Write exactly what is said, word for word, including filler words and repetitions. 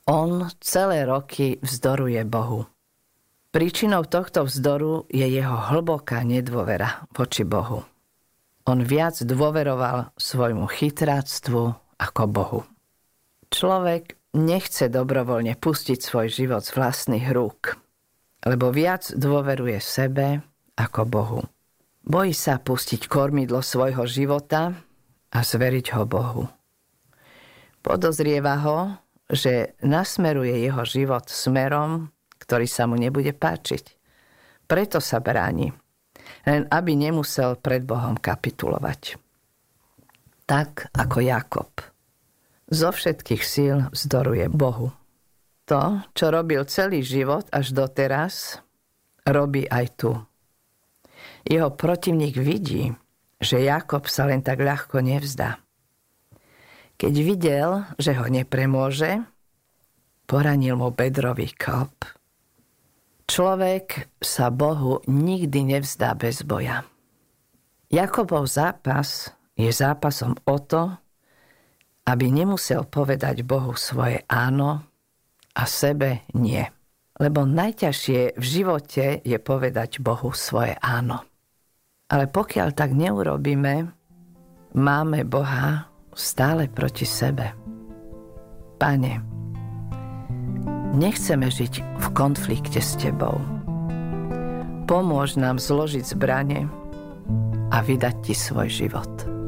On celé roky vzdoruje Bohu. Príčinou tohto vzdoru je jeho hlboká nedôvera voči Bohu. On viac dôveroval svojmu chytráctvu ako Bohu. Človek nechce dobrovoľne pustiť svoj život z vlastných rúk, lebo viac dôveruje sebe ako Bohu. Bojí sa pustiť kormidlo svojho života a zveriť ho Bohu. Podozrieva ho, že nasmeruje jeho život smerom, ktorý sa mu nebude páčiť. Preto sa bráni, len aby nemusel pred Bohom kapitulovať. Tak ako Jákob. Zo všetkých síl vzdoruje Bohu. To, čo robil celý život až doteraz, robí aj tu. Jeho protivník vidí, že Jákob sa len tak ľahko nevzdá. Keď videl, že ho nepremôže, poranil mu bedrový klb. Človek sa Bohu nikdy nevzdá bez boja. Jakobov zápas je zápasom o to, aby nemusel povedať Bohu svoje áno a sebe nie. Lebo najťažšie v živote je povedať Bohu svoje áno. Ale pokiaľ tak neurobíme, máme Boha stále proti sebe. Pane, nechceme žiť v konflikte s Tebou. Pomôž nám zložiť zbrane a vydať Ti svoj život.